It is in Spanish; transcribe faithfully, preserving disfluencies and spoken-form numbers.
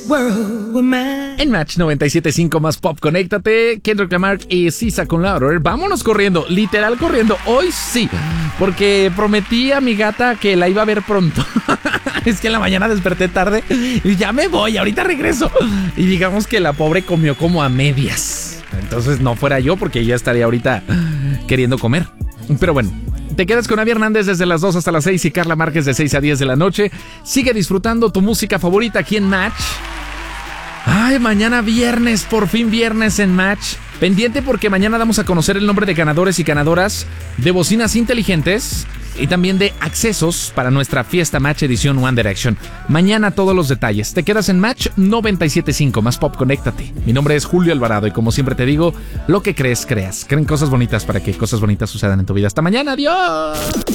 world with mine. En Match noventa y siete punto cinco más Pop, conéctate. Kendrick Lamar y Sisa con Louder. Vámonos corriendo, literal corriendo. Hoy sí, porque prometí a mi gata que la iba a ver pronto. Es que en la mañana desperté tarde y ya me voy, ahorita regreso. Y digamos que la pobre comió como a medias. Entonces no fuera yo, porque ya estaría ahorita queriendo comer. Pero bueno, te quedas con Avi Hernández desde las dos hasta las seis y Carla Márquez de seis a diez de la noche. Sigue disfrutando tu música favorita aquí en Match. Ay, mañana viernes, por fin viernes en Match. Pendiente porque mañana damos a conocer el nombre de ganadores y ganadoras de bocinas inteligentes y también de accesos para nuestra fiesta Match edición One Direction. Mañana todos los detalles. Te quedas en Match noventa y siete punto cinco más Pop, conéctate. Mi nombre es Julio Alvarado y como siempre te digo, lo que crees, creas. Creen cosas bonitas para que cosas bonitas sucedan en tu vida. Hasta mañana, adiós.